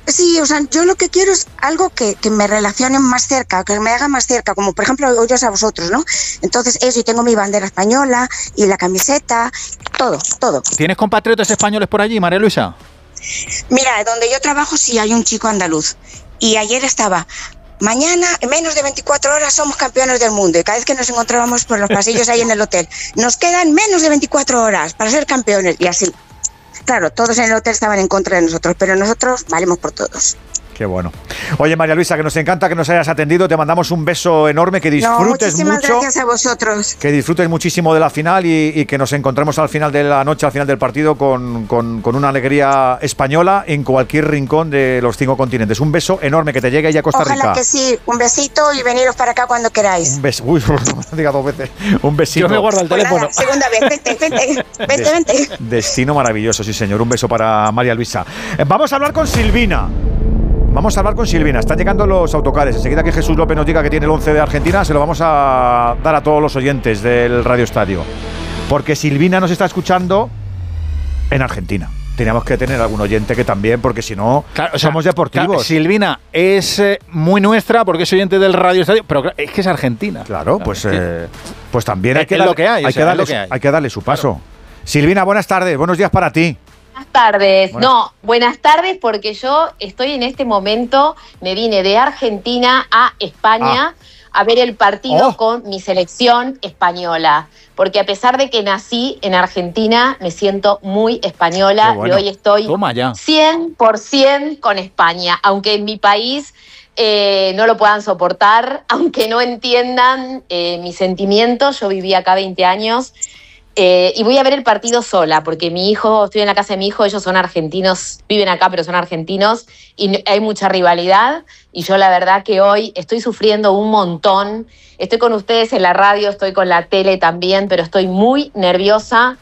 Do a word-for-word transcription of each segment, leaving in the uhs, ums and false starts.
Sí, o sea, yo lo que quiero es algo que, que me relacione más cerca, que me haga más cerca, como por ejemplo ellos a vosotros, ¿no? Entonces eso, y tengo mi bandera española y la camiseta, todo, todo. ¿Tienes compatriotas españoles por allí, María Luisa? Mira, donde yo trabajo sí hay un chico andaluz, y ayer estaba... Mañana, en menos de veinticuatro horas, somos campeones del mundo. Y cada vez que nos encontrábamos por los pasillos ahí en el hotel, nos quedan menos de veinticuatro horas para ser campeones. Y así. Claro, todos en el hotel estaban en contra de nosotros, pero nosotros valemos por todos. Qué bueno. Oye, María Luisa, que nos encanta que nos hayas atendido. Te mandamos un beso enorme, que disfrutes no, muchísimas mucho. Gracias a vosotros. Que disfrutes muchísimo de la final y, y que nos encontremos al final de la noche, al final del partido, con, con, con una alegría española en cualquier rincón de los cinco continentes. Un beso enorme, que te llegue ya a Costa Rica. Ojalá que sí. Un besito y veniros para acá cuando queráis. Un beso. Uy, no diga dos veces. Un besito. Yo me guardo el pues teléfono. Nada, segunda vez. Vente, vente. Vente, vente. Destino maravilloso, sí, señor. Un beso para María Luisa. Vamos a hablar con Silvina. Vamos a hablar con Silvina. Están llegando los autocares. Enseguida que Jesús López nos diga que tiene el once de Argentina, se lo vamos a dar a todos los oyentes del Radio Estadio. Porque Silvina nos está escuchando en Argentina. Teníamos que tener algún oyente que también, porque si no, claro, o sea, somos deportivos. Claro, Silvina es eh, muy nuestra porque es oyente del Radio Estadio, pero claro, es que es argentina. Claro, claro pues, es que, eh, pues también hay que, es darle, lo que hay, hay, o sea, que darle, es lo que hay. hay que darle su paso. Claro. Silvina, buenas tardes. Buenos días para ti. Buenas tardes. Buenas. No, buenas tardes porque yo estoy en este momento, me vine de Argentina a España ah. a ver el partido oh. con mi selección española. Porque a pesar de que nací en Argentina, me siento muy española bueno. y hoy estoy cien por ciento con España. Aunque en mi país eh, no lo puedan soportar, aunque no entiendan eh, mis sentimientos. Yo viví acá veinte años. Eh, y voy a ver el partido sola, porque mi hijo, estoy en la casa de mi hijo, ellos son argentinos, viven acá, pero son argentinos, y hay mucha rivalidad, y yo la verdad que hoy estoy sufriendo un montón. Estoy con ustedes en la radio, estoy con la tele también, pero estoy muy nerviosa.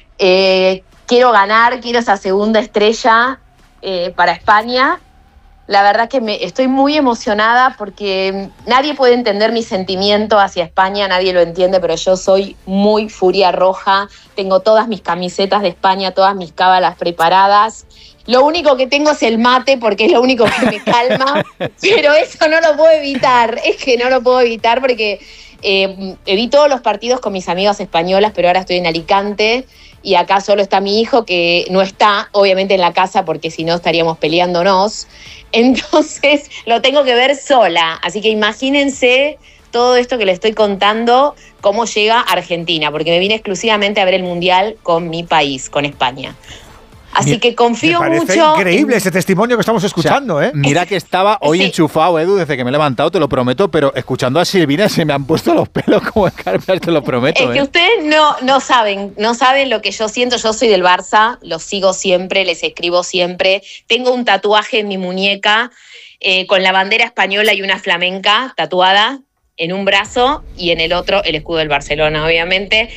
Eh, quiero ganar, quiero esa segunda estrella eh, para España. La verdad que me, estoy muy emocionada porque nadie puede entender mi sentimiento hacia España, nadie lo entiende, pero yo soy muy furia roja, tengo todas mis camisetas de España, todas mis cábalas preparadas. Lo único que tengo es el mate porque es lo único que me calma, pero eso no lo puedo evitar, es que no lo puedo evitar porque eh, vi todos los partidos con mis amigas españolas, pero ahora estoy en Alicante. Y acá solo está mi hijo, que no está, obviamente, en la casa, porque si no estaríamos peleándonos. Entonces, lo tengo que ver sola. Así que imagínense todo esto que le estoy contando, cómo llega a Argentina, porque me vine exclusivamente a ver el Mundial con mi país, con España. Así me, que confío me parece mucho. Increíble en... ese testimonio que estamos escuchando, o sea, ¿eh? Mira que estaba hoy sí. enchufado, Edu, desde que me he levantado, te lo prometo, pero escuchando a Silvina se me han puesto los pelos como escarpias, te lo prometo. Es ¿eh? que ustedes no, no saben, no saben lo que yo siento. Yo soy del Barça, los sigo siempre, les escribo siempre. Tengo un tatuaje en mi muñeca eh, con la bandera española y una flamenca tatuada en un brazo y en el otro el escudo del Barcelona, obviamente,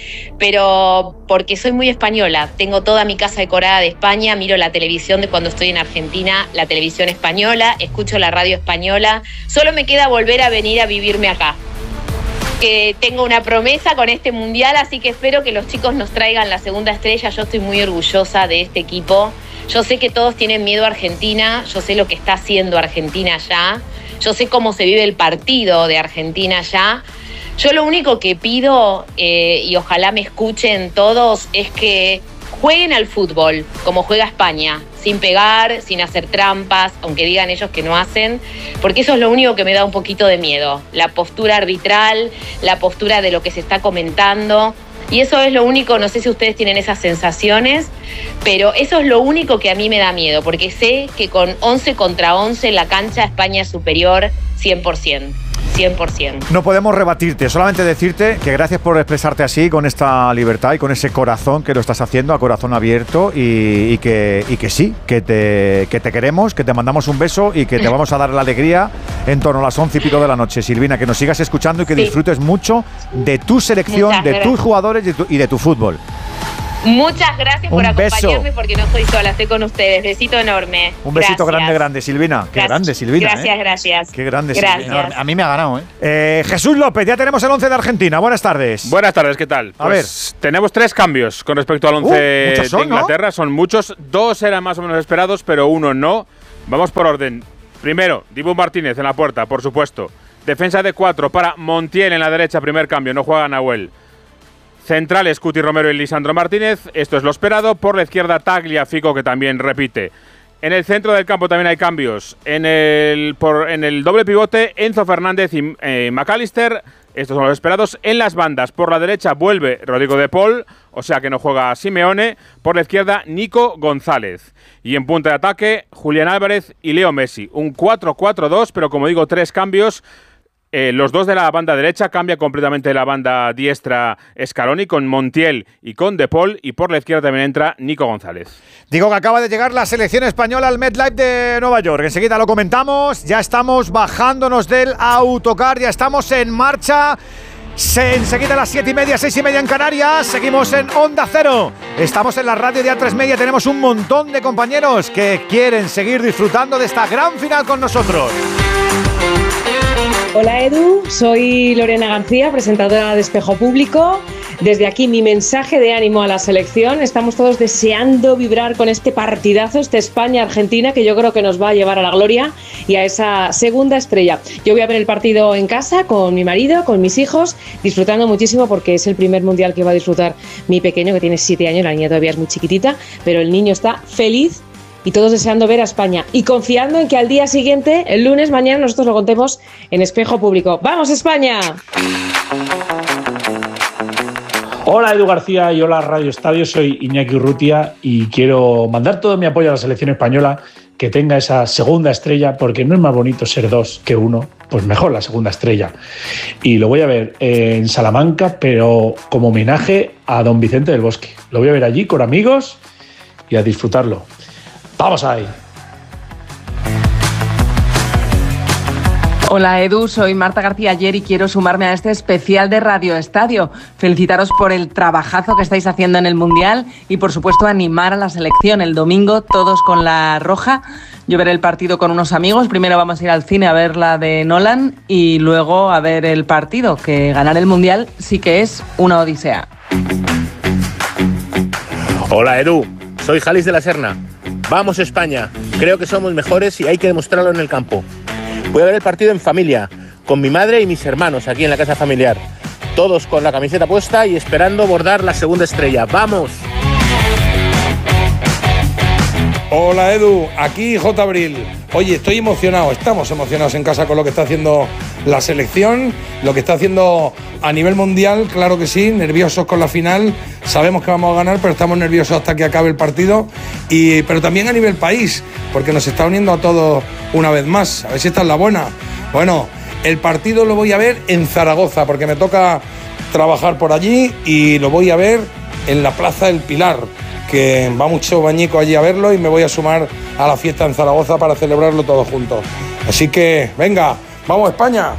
pero porque soy muy española, tengo toda mi casa decorada de España, miro la televisión de cuando estoy en Argentina, la televisión española, escucho la radio española, solo me queda volver a venir a vivirme acá. Que tengo una promesa con este mundial, así que espero que los chicos nos traigan la segunda estrella. Yo estoy muy orgullosa de este equipo. Yo sé que todos tienen miedo a Argentina, yo sé lo que está haciendo Argentina allá, yo sé cómo se vive el partido de Argentina allá. Yo lo único que pido, eh, y ojalá me escuchen todos, es que jueguen al fútbol como juega España, sin pegar, sin hacer trampas, aunque digan ellos que no hacen, porque eso es lo único que me da un poquito de miedo, la postura arbitral, la postura de lo que se está comentando. Y eso es lo único, no sé si ustedes tienen esas sensaciones, pero eso es lo único que a mí me da miedo, porque sé que con once contra once en la cancha España es superior cien por ciento. cien por ciento. No podemos rebatirte, solamente decirte que gracias por expresarte así, con esta libertad y con ese corazón que lo estás haciendo, a corazón abierto, y, y, que, y que sí, que te, que te queremos, que te mandamos un beso y que te vamos a dar la alegría en torno a las once y pico de la noche. Silvina, que nos sigas escuchando y que sí. disfrutes mucho de tu selección, Muchas de gracias. tus jugadores y de tu, y de tu fútbol. Muchas gracias un por acompañarme, beso. porque no estoy sola, estoy con ustedes. Besito enorme. Un besito gracias. grande, grande, Silvina. Qué gracias. grande, Silvina. Gracias, ¿eh? gracias. Qué grande, gracias. Silvina. A mí me ha ganado, ¿eh? ¿eh? Jesús López, ya tenemos el once de Argentina. Buenas tardes. Buenas tardes, ¿qué tal? A pues ver. Tenemos tres cambios con respecto al once uh, son, de Inglaterra. ¿no? Son muchos. Dos eran más o menos esperados, pero uno no. Vamos por orden. Primero, Dibu Martínez en la puerta, por supuesto. Defensa de cuatro para Montiel en la derecha, primer cambio, no juega Nahuel. Centrales, Cuti Romero y Lisandro Martínez, esto es lo esperado. Por la izquierda, Tagliafico, que también repite. En el centro del campo también hay cambios. En el, por, en el doble pivote, Enzo Fernández y eh, McAllister, estos son los esperados. En las bandas, por la derecha vuelve Rodrigo de Paul, o sea que no juega Simeone. Por la izquierda, Nico González. Y en punta de ataque, Julián Álvarez y Leo Messi. Un cuatro cuatro dos, pero como digo, tres cambios. Eh, los dos de la banda derecha, cambia completamente la banda diestra Scaloni con Montiel y con De Paul, y por la izquierda también entra Nico González. Digo que acaba de llegar la selección española al MetLife de Nueva York. Enseguida lo comentamos. Ya estamos bajándonos del autocar, ya estamos en marcha. Se, enseguida a las siete y media, seis y media en Canarias. Seguimos en Onda Cero. Estamos en la radio de A tres Media. Tenemos un montón de compañeros que quieren seguir disfrutando de esta gran final con nosotros. Hola Edu, soy Lorena García, presentadora de Espejo Público. Desde aquí mi mensaje de ánimo a la selección. Estamos todos deseando vibrar con este partidazo, este España-Argentina, que yo creo que nos va a llevar a la gloria y a esa segunda estrella. Yo voy a ver el partido en casa con mi marido, con mis hijos, disfrutando muchísimo porque es el primer mundial que va a disfrutar mi pequeño, que tiene siete años, la niña todavía es muy chiquitita, pero el niño está feliz. Y todos deseando ver a España y confiando en que al día siguiente, el lunes, mañana, nosotros lo contemos en Espejo Público. ¡Vamos, España! Hola Edu García y hola Radio Estadio, soy Iñaki Urrutia y quiero mandar todo mi apoyo a la selección española, que tenga esa segunda estrella, porque no es más bonito ser dos que uno, pues mejor la segunda estrella. Y lo voy a ver en Salamanca, pero como homenaje a don Vicente del Bosque. Lo voy a ver allí con amigos y a disfrutarlo. ¡Vamos ahí! Hola Edu, soy Marta García Ayer y quiero sumarme a este especial de Radio Estadio. Felicitaros por el trabajazo que estáis haciendo en el Mundial y por supuesto animar a la selección. El domingo todos con la roja. Yo veré el partido con unos amigos. Primero vamos a ir al cine a ver la de Nolan y luego a ver el partido, que ganar el Mundial sí que es una odisea. Hola Edu, soy Jalis de la Serna. Vamos España, creo que somos mejores y hay que demostrarlo en el campo. Voy a ver el partido en familia, con mi madre y mis hermanos aquí en la casa familiar. Todos con la camiseta puesta y esperando bordar la segunda estrella. ¡Vamos! Hola Edu, aquí J. Abril. Oye, estoy emocionado, estamos emocionados en casa con lo que está haciendo la selección, lo que está haciendo a nivel mundial, claro que sí, nerviosos con la final, sabemos que vamos a ganar, pero estamos nerviosos hasta que acabe el partido, y, pero también a nivel país, porque nos está uniendo a todos una vez más, a ver si esta es la buena. Bueno, el partido lo voy a ver en Zaragoza, porque me toca trabajar por allí, y lo voy a ver en la Plaza del Pilar, que va mucho bañico allí a verlo, y me voy a sumar a la fiesta en Zaragoza para celebrarlo todos juntos. Así que, venga, ¡vamos España!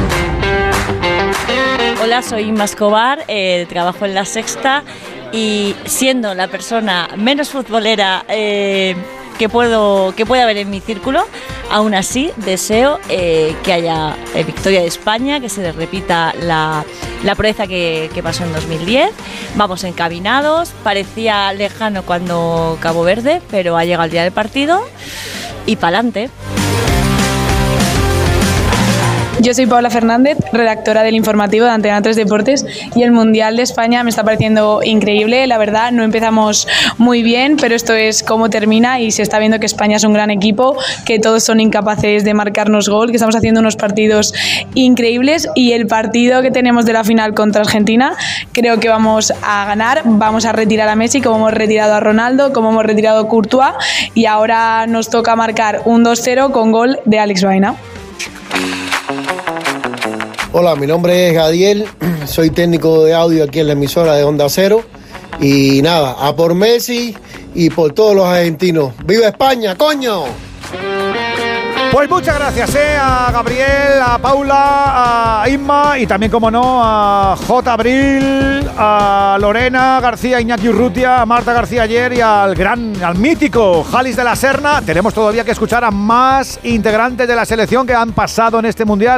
Hola, soy Inma Escobar, eh, trabajo en La Sexta y siendo la persona menos futbolera eh, que, puedo, que pueda haber en mi círculo, aún así deseo eh, que haya eh, victoria de España, que se repita la, la proeza que, que pasó en dos mil diez. Vamos encaminados, parecía lejano cuando Cabo Verde, pero ha llegado el día del partido y pa'lante. Yo soy Paula Fernández, redactora del informativo de Antena tres Deportes, y el Mundial de España me está pareciendo increíble. La verdad, no empezamos muy bien, pero esto es cómo termina y se está viendo que España es un gran equipo, que todos son incapaces de marcarnos gol, que estamos haciendo unos partidos increíbles, y el partido que tenemos de la final contra Argentina creo que vamos a ganar. Vamos a retirar a Messi como hemos retirado a Ronaldo, como hemos retirado a Courtois, y ahora nos toca marcar un dos cero con gol de Alex Baena. Hola, mi nombre es Gadiel, soy técnico de audio aquí en la emisora de Onda Cero, y nada, a por Messi y por todos los argentinos. ¡Viva España, coño! Pues muchas gracias eh, a Gabriel, a Paula, a Inma y también, como no, a J. Abril, a Lorena García, Iñaki Urrutia, a Marta García Ayer y al gran, al mítico Jalis de la Serna. Tenemos todavía que escuchar a más integrantes de la selección que han pasado en este Mundial.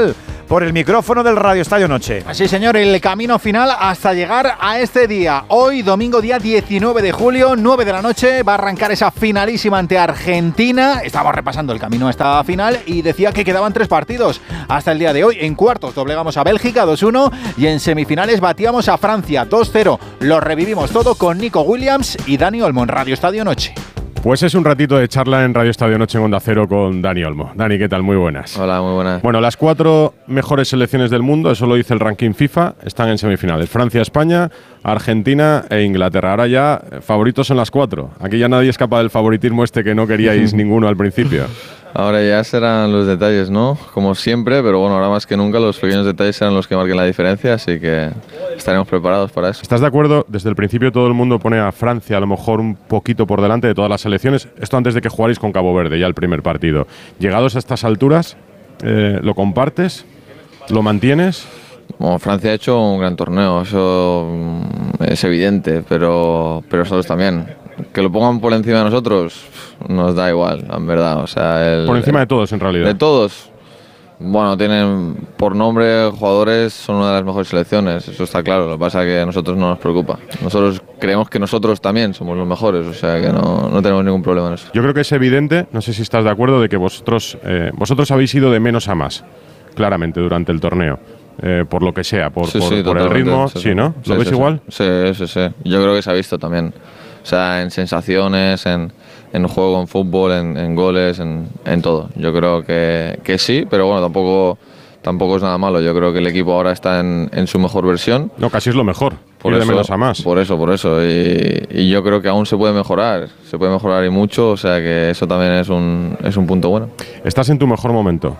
por el micrófono del Radio Estadio Noche. Así, señor, el camino final hasta llegar a este día. Hoy, domingo, día diecinueve de julio, nueve de la noche, va a arrancar esa finalísima ante Argentina. Estamos repasando el camino a esta final y decía que quedaban tres partidos hasta el día de hoy. En cuartos doblegamos a Bélgica dos uno y en semifinales batíamos a Francia dos cero. Lo revivimos todo con Nico Williams y Dani Olmo en Radio Estadio Noche. Pues es un ratito de charla en Radio Estadio Noche en Onda Cero con Dani Olmo. Dani, ¿qué tal? Muy buenas. Hola, muy buenas. Bueno, las cuatro mejores selecciones del mundo, eso lo dice el ranking FIFA, están en semifinales. Francia, España, Argentina e Inglaterra. Ahora ya favoritos son las cuatro. Aquí ya nadie escapa del favoritismo este que no queríais ninguno al principio. Ahora ya serán los detalles, ¿no? Como siempre, pero bueno, ahora más que nunca los pequeños detalles serán los que marquen la diferencia, así que estaremos preparados para eso. ¿Estás de acuerdo? Desde el principio todo el mundo pone a Francia a lo mejor un poquito por delante de todas las selecciones. Esto antes de que jugarais con Cabo Verde, ya el primer partido. Llegados a estas alturas, eh, ¿lo compartes? ¿Lo mantienes? Bueno, Francia ha hecho un gran torneo, eso es evidente, pero, pero nosotros también. Que lo pongan por encima de nosotros nos da igual, en verdad. O sea, el, por encima de todos, en realidad. De todos. Bueno, tienen por nombre jugadores, son una de las mejores selecciones, eso está claro. Lo que pasa es que a nosotros no nos preocupa. Nosotros creemos que nosotros también somos los mejores, o sea que no, no tenemos ningún problema en eso. Yo creo que es evidente, no sé si estás de acuerdo, de que vosotros, eh, vosotros habéis ido de menos a más, claramente, durante el torneo. Eh, por lo que sea, por, sí, por, sí, por el ritmo, sí, sí, ¿no? ¿Lo sí, ves sí, igual? Sí, sí, sí. Yo creo que se ha visto también. O sea, en sensaciones, en, en juego, en fútbol, en, en goles, en, en todo. Yo creo que, que sí, pero bueno, tampoco, tampoco es nada malo. Yo creo que el equipo ahora está en, en su mejor versión. No, casi es lo mejor. Por ir eso, de menos a más. Por eso, por eso. Y, y yo creo que aún se puede mejorar. Se puede mejorar y mucho, o sea que eso también es un, es un punto bueno. ¿Estás en tu mejor momento?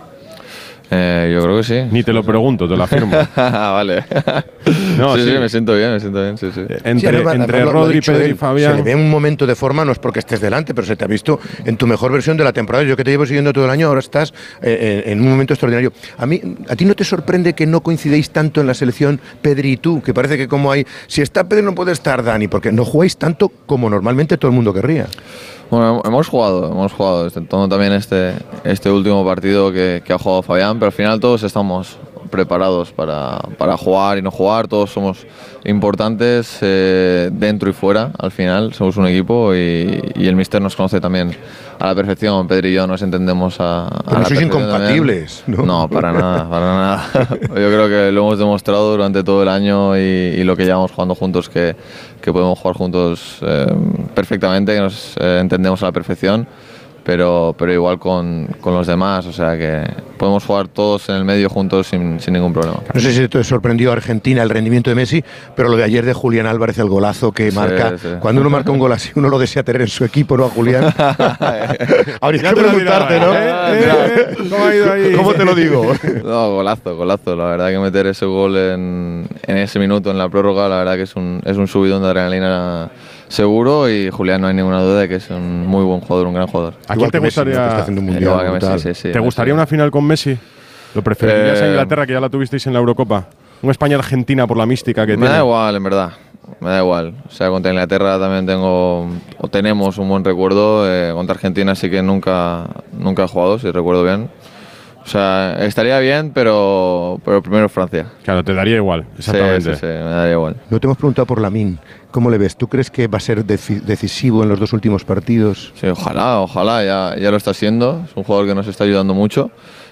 Eh, yo creo que sí. Ni te lo pregunto, te lo afirmo. Vale. No, sí, sí, sí, me siento bien, me siento bien, sí, sí. Entre, sí, además, entre además, Rodri, Pedri y él, Fabián. Se le ve un momento de forma, no es porque estés delante, pero se te ha visto en tu mejor versión de la temporada. Yo que te llevo siguiendo todo el año, ahora estás eh, en un momento extraordinario. A mí, ¿a ti no te sorprende que no coincidéis tanto en la selección Pedri y tú? Que parece que como hay, si está Pedri no puede estar Dani, porque no jugáis tanto como normalmente todo el mundo querría. Bueno, hemos jugado, hemos jugado, todo también este, este último partido que, que ha jugado Fabián, pero al final todos estamos preparados para, para jugar y no jugar, todos somos importantes eh, dentro y fuera, al final somos un equipo y, y el míster nos conoce también a la perfección. Pedro y yo nos entendemos a, a pero la sois perfección incompatibles, también. ¿no? No, para nada, para nada. Yo creo que lo hemos demostrado durante todo el año y, y lo que llevamos jugando juntos, que, que podemos jugar juntos eh, perfectamente, que nos eh, entendemos a la perfección. Pero, pero igual con, con los demás, o sea que podemos jugar todos en el medio juntos sin, sin ningún problema. No sé si te sorprendió a Argentina el rendimiento de Messi, pero lo de ayer de Julián Álvarez, el golazo que Sí, marca, sí. cuando uno marca un gol así, uno lo desea tener en su equipo, ¿no, a Julián? Habría Ya que te lo preguntarte, dirá, ¿no? ¿eh? ¿Eh? ¿Cómo ha ido ahí? ¿Cómo te lo digo? No, golazo, golazo. La verdad que meter ese gol en, en ese minuto, en la prórroga, la verdad que es un, es un subidón de adrenalina seguro, y Julián no hay ninguna duda de que es un muy buen jugador, un gran jugador. ¿A quién te gustaría, Igual que Messi, sí, sí, ¿te gustaría una final con Messi? ¿Lo preferirías a Eh, Inglaterra, que ya la tuvisteis en la Eurocopa? ¿Un España-Argentina por la mística que Me tiene? da igual, en verdad. Me da igual. O sea, contra Inglaterra también tengo, o tenemos un buen recuerdo. Eh, contra Argentina sí que nunca, nunca he jugado, si recuerdo bien. O sea, estaría bien, pero, pero primero Francia. Claro, te daría igual, exactamente. Sí, sí, sí, me daría igual. No te hemos preguntado por Lamine. ¿Cómo le ves? ¿Tú crees que va a ser deci- decisivo en los dos últimos partidos? Sí, ojalá, ojalá, ya, ya lo está haciendo. Es un jugador que nos está ayudando mucho.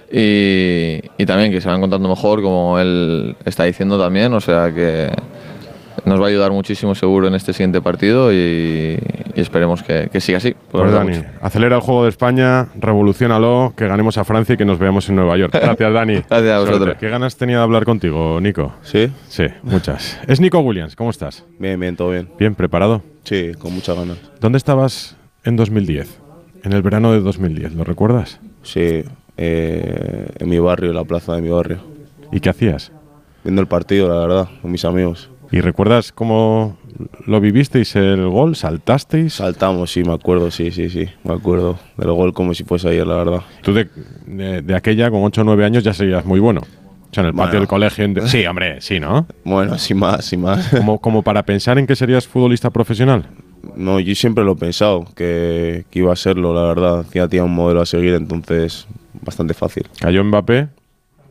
Y, y también que se va encontrando mejor, como él está diciendo también. O sea que nos va a ayudar muchísimo seguro en este siguiente partido, y, y esperemos que, que siga así. Pues Dani, mucho. acelera el juego de España, revoluciónalo, que ganemos a Francia y que nos veamos en Nueva York. Gracias, Dani. Gracias a vosotros. Suerte. ¿Qué ganas tenía de hablar contigo, Nico? ¿Sí? Sí, muchas. Es Nico Williams, ¿cómo estás? Bien, bien, todo bien. Bien, ¿preparado? Sí, con muchas ganas. ¿Dónde estabas en dos mil diez? En el verano de dos mil diez, ¿lo recuerdas? Sí, eh, en mi barrio, en la plaza de mi barrio. ¿Y qué hacías? Viendo el partido, la verdad, con mis amigos. ¿Y recuerdas cómo lo vivisteis el gol? ¿Saltasteis? Saltamos, sí, me acuerdo, sí, sí, sí. Me acuerdo del gol como si fuese ayer, la verdad. Tú de, de, de aquella, con ocho o nueve años, ya serías muy bueno. O sea, en el patio Bueno. del colegio... en- Sí, hombre, sí, ¿no? Bueno, sin más, sin más. Como, como para pensar en que serías futbolista profesional. No, yo siempre lo he pensado, que, que iba a serlo, la verdad. Ya tenía un modelo a seguir, entonces bastante fácil. Cayó Mbappé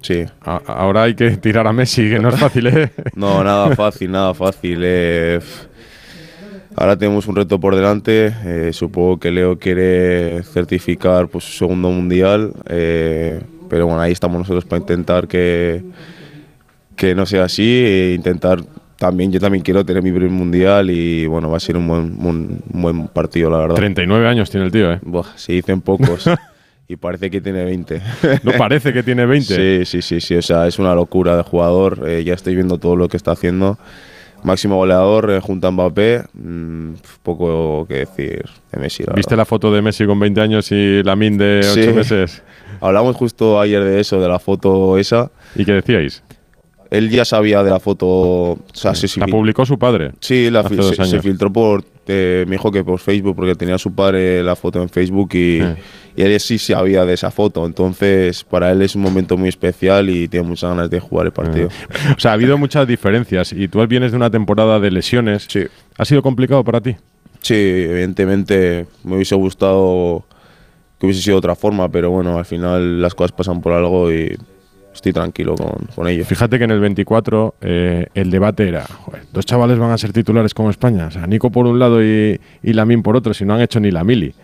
Sí. A- ahora hay que tirar a Messi, que no es fácil, ¿eh? No, nada fácil, nada fácil. Eh. Ahora tenemos un reto por delante. Eh, supongo que Leo quiere certificar pues, su segundo mundial. Eh, pero bueno, ahí estamos nosotros para intentar que, que no sea así. E intentar también, yo también quiero tener mi primer mundial y bueno, va a ser un buen, un, un buen partido, la verdad. treinta y nueve años tiene el tío, ¿eh? Buah, se dicen pocos. Y parece que tiene veinte. ¿No parece que tiene veinte? Sí, sí, sí, sí. O sea, es una locura de jugador. Eh, ya estoy viendo todo lo que está haciendo. Máximo goleador eh, junto a Mbappé. Mm, poco que decir de Messi. La ¿Viste verdad. la foto de Messi con veinte años y Lamine de ocho Sí. meses? Hablamos justo ayer de eso, de la foto esa. ¿Y qué decíais? Él ya sabía de la foto. O sea, se, La publicó su padre. Sí, la hace fi- dos se, se años. filtró por. Eh, me dijo que por Facebook, porque tenía su padre la foto en Facebook y, Sí. y él sí sabía de esa foto. Entonces, para él es un momento muy especial y tiene muchas ganas de jugar el partido. O sea, ha habido muchas diferencias y tú vienes de una temporada de lesiones. Sí. ¿Ha sido complicado para ti? Sí, evidentemente me hubiese gustado que hubiese sido de otra forma, pero bueno, al final las cosas pasan por algo y estoy tranquilo con, con ello. Fíjate que en el veinticuatro eh, el debate era, joder, dos chavales van a ser titulares como España, o sea, Nico por un lado y, y Lamine por otro, si no han hecho ni la mili.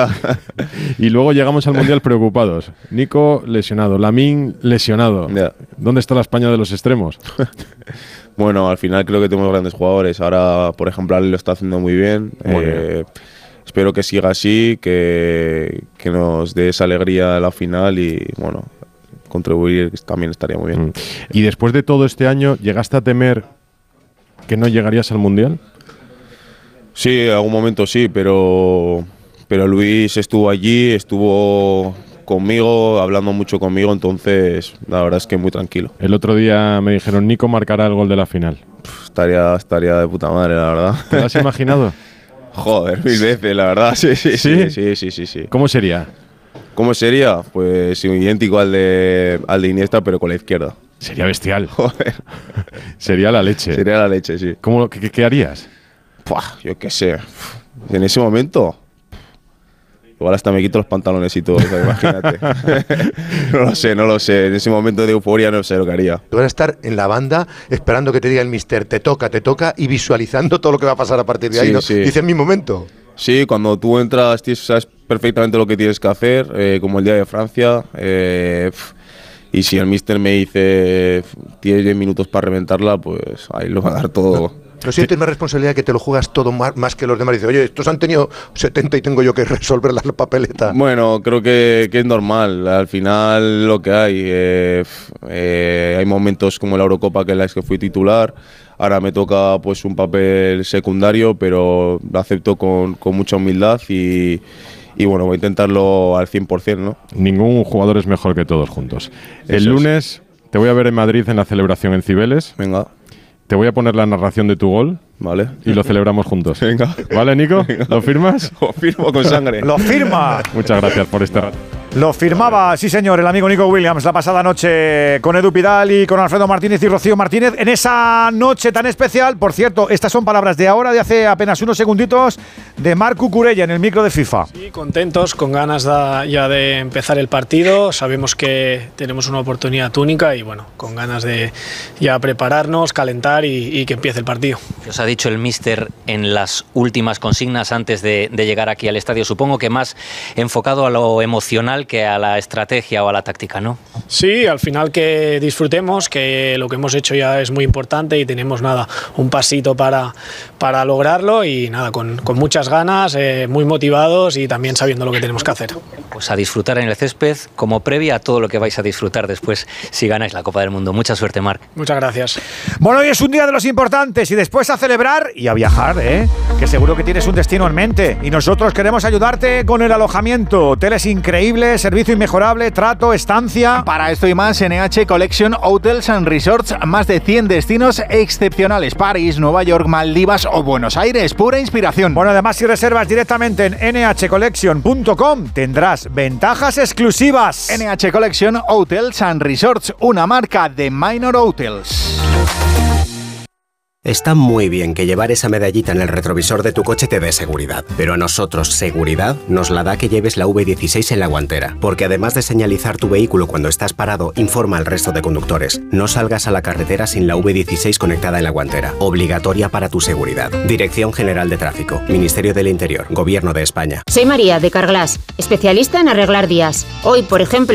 Y luego llegamos al Mundial preocupados. Nico lesionado, Lamine lesionado. Yeah. ¿Dónde está la España de los extremos? Bueno, al final creo que tenemos grandes jugadores. Ahora, por ejemplo, Ale lo está haciendo muy bien. Muy Eh, espero que siga así, que, que nos dé esa alegría a la final y, bueno, contribuir también estaría muy bien. Y después de todo este año, ¿llegaste a temer que no llegarías al Mundial? Sí, en algún momento sí, pero, pero Luis estuvo allí, estuvo conmigo, hablando mucho conmigo, entonces la verdad es que muy tranquilo. El otro día me dijeron, Nico marcará el gol de la final. Estaría, estaría de puta madre, la verdad. ¿Te lo has imaginado? Joder, mil veces, la verdad, sí, sí, ¿Sí? sí, sí, sí, sí, sí. ¿Cómo sería? ¿Cómo sería? Pues idéntico al de, al de Iniesta, pero con la izquierda. Sería bestial. Joder. Sería la leche. Sería la leche, sí. ¿Cómo, qué, qué harías? Puah, yo qué sé. En ese momento, igual hasta me quito los pantalones y todo, o sea, imagínate. No lo sé, no lo sé. En ese momento de euforia no sé lo que haría. Tú vas a estar en la banda esperando que te diga el mister, te toca, te toca, y visualizando todo lo que va a pasar a partir de ahí. Sí, ¿no? sí. Dice, en mi momento. Sí, cuando tú entras, tienes- sabes perfectamente lo que tienes que hacer, eh, como el día de Francia. eh, pf, y si el mister me dice pf, tienes diez minutos para reventarla, pues ahí lo va a dar todo. ¿No sientes más responsabilidad que te lo juegas todo más, más que los demás? Dice, oye, estos han tenido setenta y tengo yo que resolver la papeleta. Bueno, creo que, que es normal. Al final lo que hay. eh, pf, eh, hay momentos como la Eurocopa que en las que fui titular. Ahora me toca pues un papel secundario, pero lo acepto con, con mucha humildad y, y bueno, voy a intentarlo al cien por cien, ¿no? Ningún jugador es mejor que todos juntos. El Eso es. lunes te voy a ver en Madrid en la celebración en Cibeles. Venga. Te voy a poner la narración de tu gol. Vale. Y lo celebramos juntos. Venga. ¿Vale, Nico? ¿Lo firmas? Lo firmo con sangre. ¡Lo firma! Muchas gracias por este rato. Lo firmaba, sí señor, el amigo Nico Williams la pasada noche con Edu Pidal y con Alfredo Martínez y Rocío Martínez. En esa noche tan especial, por cierto, estas son palabras de ahora, de hace apenas unos segunditos, de Marc Cucurella en el micro de FIFA. Sí, contentos, con ganas da- ya de empezar el partido. Sabemos que tenemos una oportunidad única y bueno, con ganas de ya prepararnos, calentar y, y que empiece el partido. ¿Qué os ha dicho el míster en las últimas consignas antes de, de llegar aquí al estadio? Supongo que más enfocado a lo emocional que a la estrategia o a la táctica, ¿no? Sí, al final que disfrutemos, que lo que hemos hecho ya es muy importante y tenemos nada, un pasito para, para lograrlo y nada, con, con muchas ganas, eh, muy motivados y también sabiendo lo que tenemos que hacer. Pues a disfrutar en el césped como previa a todo lo que vais a disfrutar después si ganáis la Copa del Mundo. Mucha suerte, Marc. Muchas gracias. Bueno, hoy es un día de los importantes y después a celebrar y a viajar, ¿eh? Que seguro que tienes un destino en mente y nosotros queremos ayudarte con el alojamiento. Hoteles increíbles, servicio inmejorable, trato, estancia. Para esto y más, N H Collection Hotels and Resorts, más de cien destinos excepcionales. París, Nueva York, Maldivas o Buenos Aires, pura inspiración. Bueno, además si reservas directamente en ene hache collection punto com tendrás ventajas exclusivas. N H Collection Hotels and Resorts, una marca de Minor Hotels. Está muy bien que llevar esa medallita en el retrovisor de tu coche te dé seguridad, pero a nosotros seguridad nos la da que lleves la V dieciséis en la guantera, porque además de señalizar tu vehículo cuando estás parado, informa al resto de conductores. No salgas a la carretera sin la V dieciséis conectada en la guantera, obligatoria para tu seguridad. Dirección General de Tráfico, Ministerio del Interior, Gobierno de España. Soy María de Carglass, especialista en arreglar vías. Hoy, por ejemplo,